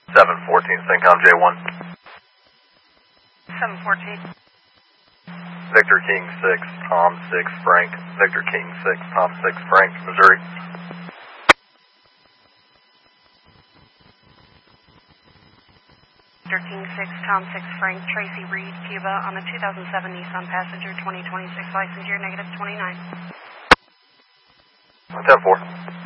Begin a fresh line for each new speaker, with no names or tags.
714 CENTCOM J1.
714.
Victor King 6, Tom 6, Frank. Victor King 6, Tom 6, Frank, Missouri.
Victor King 6, Tom 6, Frank, Tracy Reed, Cuba, on a 2007 Nissan Passenger 2026 license year, -29.
10-4.